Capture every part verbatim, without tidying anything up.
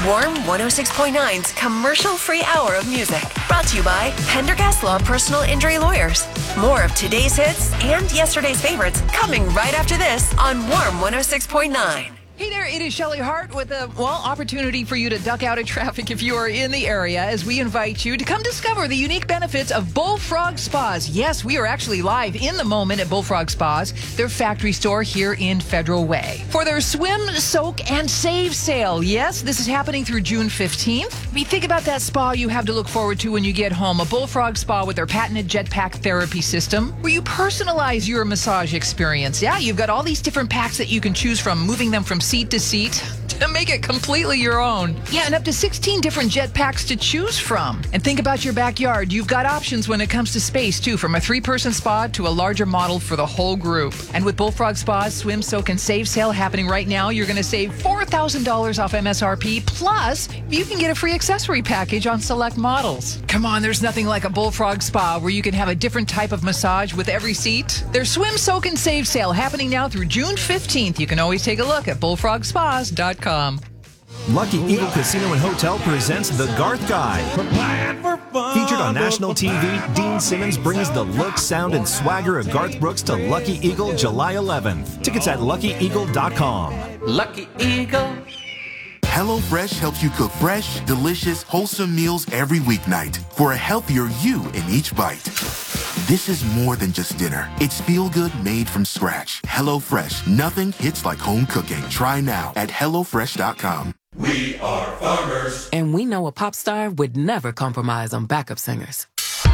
Warm one oh six point nine's commercial-free hour of music. Brought to you by Pendergast Law Personal Injury Lawyers. More of today's hits and yesterday's favorites coming right after this on Warm one oh six point nine. Hey there, it is Shelley Hart with a, well, opportunity for you to duck out of traffic if you are in the area as we invite you to come discover the unique benefits of Bullfrog Spas. Yes, we are actually live in the moment at Bullfrog Spas, their factory store here in Federal Way, for their Swim, Soak, and Save sale. Yes, this is happening through June fifteenth. I mean, think about that spa you have to look forward to when you get home. A Bullfrog Spa with their patented jetpack therapy system where you personalize your massage experience. Yeah, you've got all these different packs that you can choose from, moving them from seat to seat to make it completely your own. Yeah, and up to sixteen different jet packs to choose from. And think about your backyard. You've got options when it comes to space, too, from a three-person spa to a larger model for the whole group. And with Bullfrog Spa's Swim, Soak, and Save sale happening right now, you're going to save four thousand dollars off M S R P, plus you can get a free accessory package on select models. Come on, there's nothing like a Bullfrog Spa where you can have a different type of massage with every seat. Their Swim, Soak, and Save sale happening now through June fifteenth. You can always take a look at bullfrog spas dot com. Lucky Eagle Casino and Hotel presents The Garth Guide. Featured on national T V, Dean Simmons brings the look, sound, and swagger of Garth Brooks to Lucky Eagle July eleventh. Tickets at lucky eagle dot com. Lucky Eagle. HelloFresh helps you cook fresh, delicious, wholesome meals every weeknight for a healthier you in each bite. This is more than just dinner. It's feel-good made from scratch. HelloFresh. Nothing hits like home cooking. Try now at hello fresh dot com. We are farmers. And we know a pop star would never compromise on backup singers.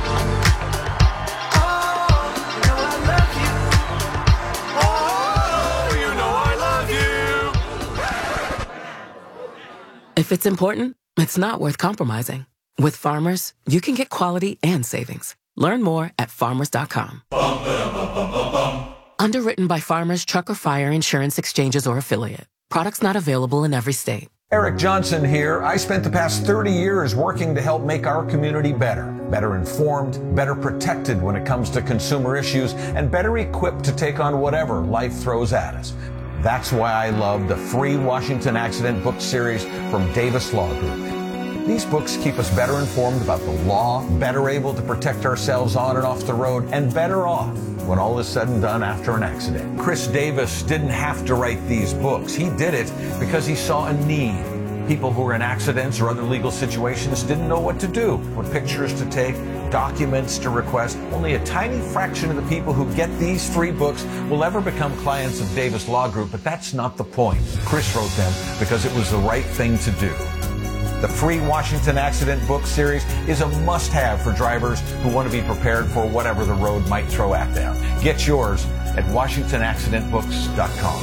If it's important, it's not worth compromising. With Farmers, you can get quality and savings. Learn more at farmers dot com. Bum, ba-dum, bum, bum, bum, bum. Underwritten by Farmers Truck or Fire Insurance Exchanges or Affiliate. Products not available in every state. Eric Johnson here. I spent the past thirty years working to help make our community better. Better informed, better protected when it comes to consumer issues, and better equipped to take on whatever life throws at us. That's why I love the free Washington Accident book series from Davis Law Group. These books keep us better informed about the law, better able to protect ourselves on and off the road, and better off when all is said and done after an accident. Chris Davis didn't have to write these books. He did it because he saw a need. People who were in accidents or other legal situations didn't know what to do, what pictures to take, documents to request. Only a tiny fraction of the people who get these free books will ever become clients of Davis Law Group, but that's not the point. Chris wrote them because it was the right thing to do. The free Washington Accident book series is a must-have for drivers who want to be prepared for whatever the road might throw at them. Get yours at washington accident books dot com.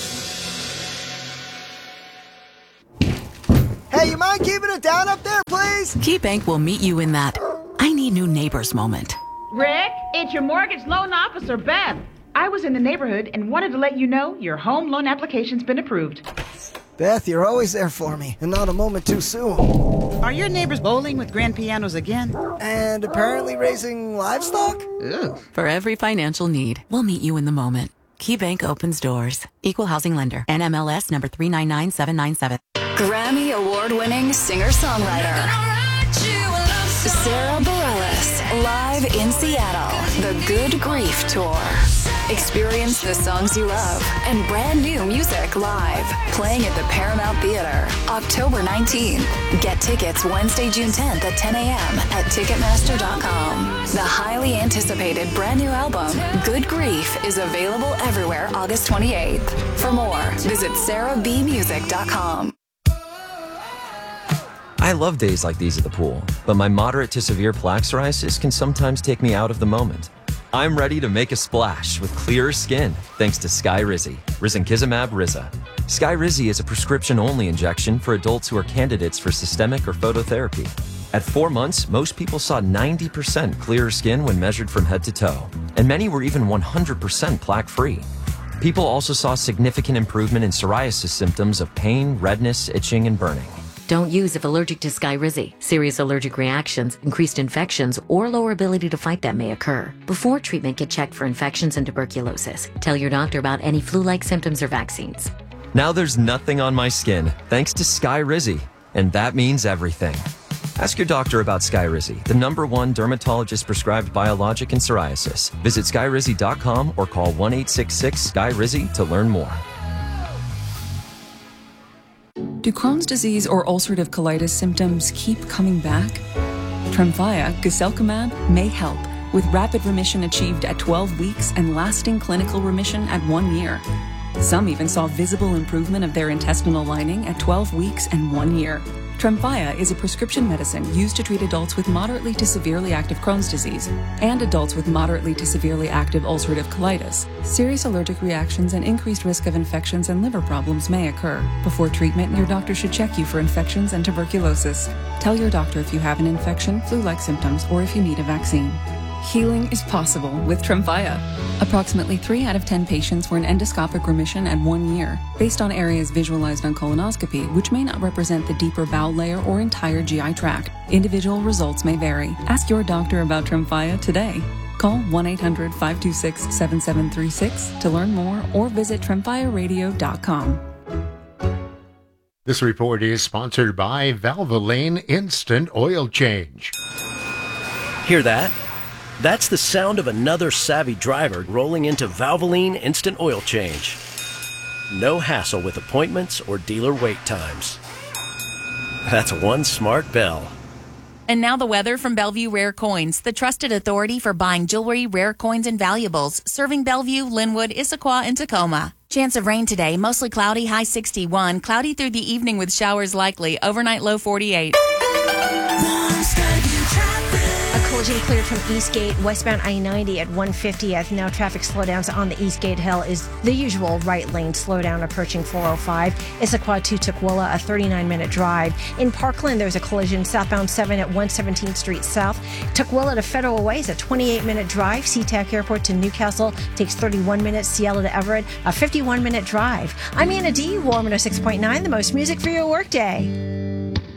Hey, you mind keeping it down up there, please? KeyBank will meet you in that I need new neighbors moment. Rick, it's your mortgage loan officer, Beth. I was in the neighborhood and wanted to let you know your home loan application's been approved. Beth, you're always there for me, and not a moment too soon. Are your neighbors bowling with grand pianos again? And apparently raising livestock? Ew. For every financial need, we'll meet you in the moment. KeyBank opens doors. Equal housing lender. N M L S number three nine nine seven nine seven. Grammy award-winning singer-songwriter Sarah Bareilles, live in Seattle, the Good Grief Tour. Experience the songs you love and brand new music live, playing at the Paramount Theater, October nineteenth. Get tickets Wednesday, June tenth at ten a.m. at ticketmaster dot com. The highly anticipated brand new album, Good Grief, is available everywhere August twenty-eighth. For more, visit sarah b music dot com. I love days like these at the pool, but my moderate to severe plaque psoriasis can sometimes take me out of the moment. I'm ready to make a splash with clearer skin thanks to Skyrizi, risankizumab Riza. Skyrizi is a prescription-only injection for adults who are candidates for systemic or phototherapy. At four months, most people saw ninety percent clearer skin when measured from head to toe, and many were even one hundred percent plaque-free. People also saw significant improvement in psoriasis symptoms of pain, redness, itching, and burning. Don't use if allergic to Skyrizi. Serious allergic reactions, increased infections, or lower ability to fight them may occur. Before treatment, get checked for infections and tuberculosis. Tell your doctor about any flu-like symptoms or vaccines. Now there's nothing on my skin, thanks to Skyrizi. And that means everything. Ask your doctor about Skyrizi, the number one dermatologist-prescribed biologic in psoriasis. Visit skyrizi dot com or call one eight six six Sky Rizzi to learn more. Do Crohn's disease or ulcerative colitis symptoms keep coming back? Tremfya, guselkumab, may help, with rapid remission achieved at twelve weeks and lasting clinical remission at one year. Some even saw visible improvement of their intestinal lining at twelve weeks and one year. Tremfya is a prescription medicine used to treat adults with moderately to severely active Crohn's disease and adults with moderately to severely active ulcerative colitis. Serious allergic reactions and increased risk of infections and liver problems may occur. Before treatment, your doctor should check you for infections and tuberculosis. Tell your doctor if you have an infection, flu-like symptoms, or if you need a vaccine. Healing is possible with Tremfya. Approximately three out of ten patients were in endoscopic remission at one year, based on areas visualized on colonoscopy, which may not represent the deeper bowel layer or entire G I tract. Individual results may vary. Ask your doctor about Tremfya today. Call one eight hundred, five two six, seven seven three six to learn more or visit tremfya radio dot com. This report is sponsored by Valvoline Instant Oil Change. Hear that? That's the sound of another savvy driver rolling into Valvoline Instant Oil Change. No hassle with appointments or dealer wait times. That's one smart bell. And now the weather from Bellevue Rare Coins, the trusted authority for buying jewelry, rare coins, and valuables, serving Bellevue, Linwood, Issaquah, and Tacoma. Chance of rain today, mostly cloudy, high sixty-one, cloudy through the evening with showers likely, overnight low forty-eight. Collision cleared from Eastgate, westbound I ninety at one fiftieth. Now traffic slowdowns on the Eastgate Hill is the usual right lane slowdown approaching four oh five. Issaquah to Tukwila, a thirty-nine minute drive. In Parkland, there's a collision southbound seven at one seventeenth Street South. Tukwila to Federal Way is a twenty-eight minute drive. SeaTac Airport to Newcastle takes thirty-one minutes. Cielo to Everett, a fifty-one minute drive. I'm Anna D. Warm one oh six point nine, the most music for your workday.